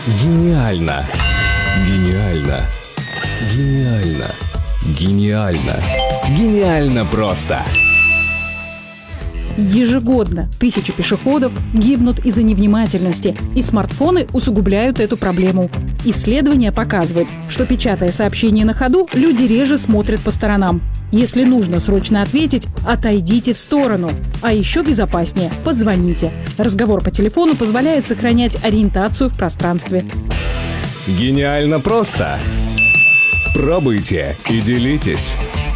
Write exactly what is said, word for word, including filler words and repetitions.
Гениально! Гениально! Гениально! Гениально! Гениально просто! Ежегодно тысячи пешеходов гибнут из-за невнимательности, и смартфоны усугубляют эту проблему. Исследование показывает, что, печатая сообщения на ходу, люди реже смотрят по сторонам. Если нужно срочно ответить, отойдите в сторону. А еще безопаснее – позвоните. Разговор по телефону позволяет сохранять ориентацию в пространстве. Гениально просто! Пробуйте и делитесь!